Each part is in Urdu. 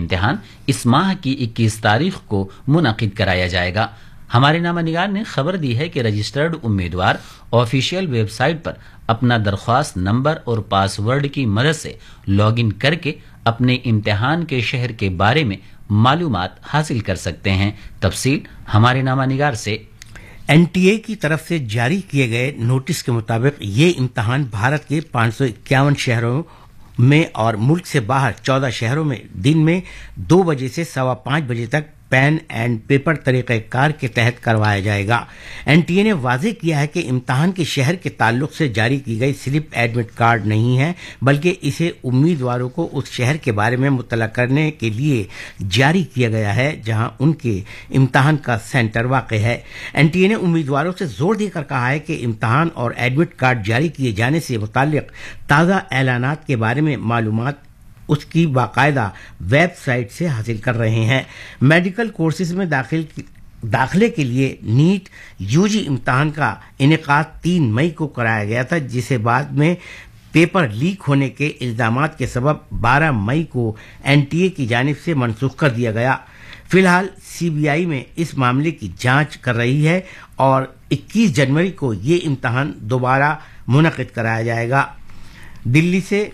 امتحان اس ماہ کی 21 تاریخ کو منعقد کرایا جائے گا۔ ہمارے نامہ نگار نے خبر دی ہے کہ رجسٹرڈ امیدوار آفیشیل ویب سائٹ پر اپنا درخواست نمبر اور پاس ورڈ کی مدد سے لاگ ان کر کے اپنے امتحان کے شہر کے بارے میں معلومات حاصل کر سکتے ہیں۔ تفصیل ہمارے نامہ نگار سے۔ این ٹی اے کی طرف سے جاری کیے گئے نوٹس کے مطابق یہ امتحان بھارت کے 551 شہروں میں اور ملک سے باہر 14 شہروں میں دن میں 2 بجے سے 5:15 بجے تک پین اینڈ پیپر طریقہ کار کے تحت کروایا جائے گا۔ این ٹی اے نے واضح کیا ہے کہ امتحان کے شہر کے تعلق سے جاری کی گئی سلپ ایڈمٹ کارڈ نہیں ہے، بلکہ اسے امیدواروں کو اس شہر کے بارے میں مطلع کرنے کے لیے جاری کیا گیا ہے جہاں ان کے امتحان کا سینٹر واقع ہے۔ این ٹی اے نے امیدواروں سے زور دے کر کہا ہے کہ امتحان اور ایڈمٹ کارڈ جاری کیے جانے سے متعلق تازہ اعلانات کے بارے میں معلومات اس کی باقاعدہ ویب سائٹ سے حاصل کر رہے ہیں۔ میڈیکل کورسز میں داخلے کے لیے نیٹ یو جی امتحان کا انعقاد 3 مئی کو کرایا گیا تھا، جسے بعد میں پیپر لیک ہونے کے الزامات کے سبب 12 مئی کو این ٹی اے کی جانب سے منسوخ کر دیا گیا۔ فی الحال سی بی آئی میں اس معاملے کی جانچ کر رہی ہے اور 21 جنوری کو یہ امتحان دوبارہ منعقد کرایا جائے گا۔ دلی سے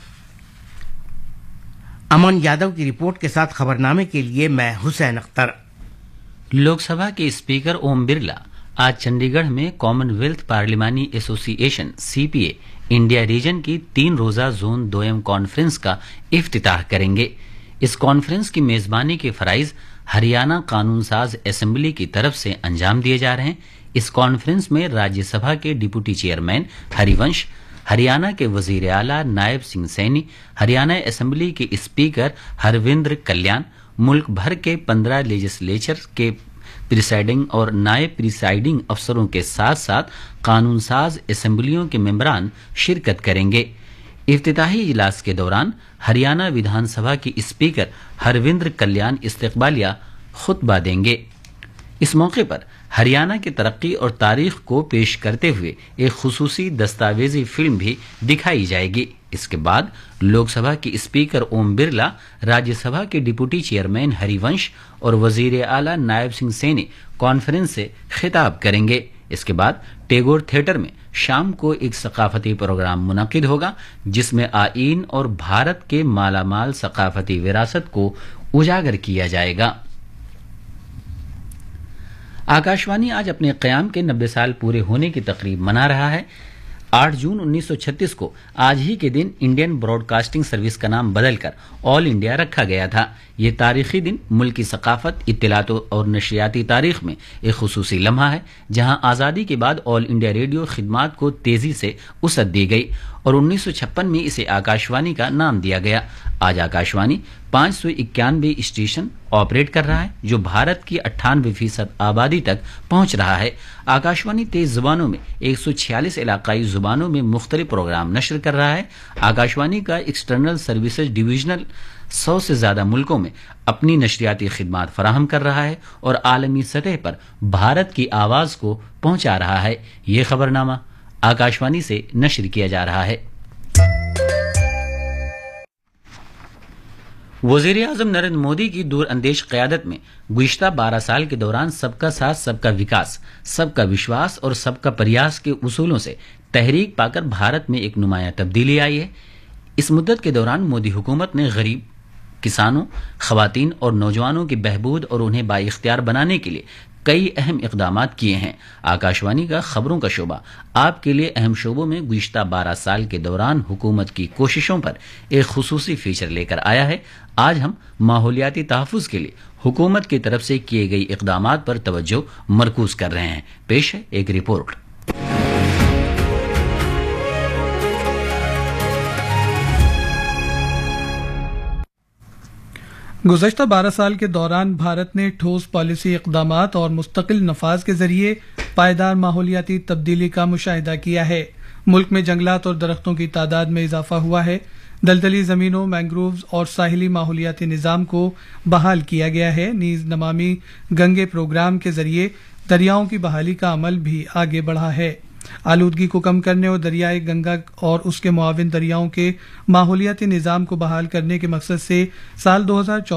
امن یادو کی رپورٹ کے ساتھ خبرنامے کے لیے میں حسین اختر۔ لوک سبھا کے اسپیکر اوم برلا آج چنڈی گڑھ میں کامن ویلتھ پارلیمانی ایسوسی ایشن سی پی اے انڈیا ریجن کی 3 روزہ زون 2 کانفرنس کا افتتاح کریں گے۔ اس کانفرنس کی میزبانی کے فرائض ہریانہ قانون ساز اسمبلی کی طرف سے انجام دیے جا رہے ہیں۔ اس کانفرنس میں راجیہ سبھا کے ڈپٹی چیئرمین ہری ونش، ہریانہ کے وزیر اعلیٰ نائب سنگھ سینی، ہریانہ اسمبلی کے اسپیکر ہرویندر کلیان، ملک بھر کے 15 لیجسلیچر کے پریسائڈنگ اور نائب پریسائڈنگ افسروں کے ساتھ ساتھ قانون ساز اسمبلیوں کے ممبران شرکت کریں گے۔ افتتاحی اجلاس کے دوران ہریانہ ویدھان سبھا کی اسپیکر ہرویندر کلیان استقبالیہ خطبہ دیں گے۔ اس موقع پر ہریانہ کی ترقی اور تاریخ کو پیش کرتے ہوئے ایک خصوصی دستاویزی فلم بھی دکھائی جائے گی۔ اس کے بعد لوک سبھا کی اسپیکر اوم برلا، راجیہ سبھا کے ڈپٹی چیئرمین ہری ونش اور وزیر اعلیٰ نائب سنگھ سینی کانفرنس سے خطاب کریں گے۔ اس کے بعد ٹیگور تھیٹر میں شام کو ایک ثقافتی پروگرام منعقد ہوگا جس میں آئین اور بھارت کے مالا مال ثقافتی وراثت کو اجاگر کیا جائے گا۔ آکاشوانی آج اپنے قیام کے 90 سال پورے ہونے کی تقریب منا رہا ہے۔ 8 جون 1936 کو آج ہی کے دن انڈین براڈ کاسٹنگ سروس کا نام بدل کر آل انڈیا رکھا گیا تھا۔ یہ تاریخی دن ملک کی ثقافت، اطلاعات اور نشریاتی تاریخ میں ایک خصوصی لمحہ ہے، جہاں آزادی کے بعد آل انڈیا ریڈیو خدمات کو تیزی سے وسعت دی گئی اور 1956 میں اسے آکاشوانی کا نام دیا گیا۔ آج آکاشوانی 591 اسٹیشن آپریٹ کر رہا ہے، جو بھارت کی 98% آبادی تک پہنچ رہا ہے۔ آکاشوانی 23 زبانوں میں 146 علاقائی زبانوں میں مختلف پروگرام نشر کر رہا ہے۔ آکاشوانی کا ایکسٹرنل سروسز ڈویژنل 100 سے زیادہ ملکوں میں اپنی نشریاتی خدمات فراہم کر رہا ہے اور عالمی سطح پر بھارت کی آواز کو پہنچا رہا ہے۔ یہ خبرنامہ آکاشوانی سے نشر کیا جا رہا ہے۔ وزیر اعظم نریندر مودی کی دور اندیش قیادت میں گزشتہ 12 سال کے دوران سب کا ساتھ، سب کا وکاس، سب کا وشواس اور سب کا پریاس کے اصولوں سے تحریک پا کر بھارت میں ایک نمایاں تبدیلی آئی ہے۔ اس مدت کے دوران مودی حکومت نے غریب، کسانوں، خواتین اور نوجوانوں کی بہبود اور انہیں بااختیار بنانے کے لیے کئی اہم اقدامات کیے ہیں۔ آکاشوانی کا خبروں کا شعبہ آپ کے لیے اہم شعبوں میں گزشتہ 12 سال کے دوران حکومت کی کوششوں پر ایک خصوصی فیچر لے کر آیا ہے۔ آج ہم ماحولیاتی تحفظ کے لیے حکومت کی طرف سے کیے گئی اقدامات پر توجہ مرکوز کر رہے ہیں۔ پیش ہے ایک رپورٹ۔ گزشتہ 12 سال کے دوران بھارت نے ٹھوس پالیسی اقدامات اور مستقل نفاذ کے ذریعے پائیدار ماحولیاتی تبدیلی کا مشاہدہ کیا ہے۔ ملک میں جنگلات اور درختوں کی تعداد میں اضافہ ہوا ہے۔ دلدلی زمینوں، مینگرووز اور ساحلی ماحولیاتی نظام کو بحال کیا گیا ہے۔ نیز نمامی گنگے پروگرام کے ذریعے دریاؤں کی بحالی کا عمل بھی آگے بڑھا ہے۔ آلودگی کو کم کرنے اور دریائے گنگا اور اس کے معاون دریاؤں کے ماحولیاتی نظام کو بحال کرنے کے مقصد سے سال 2014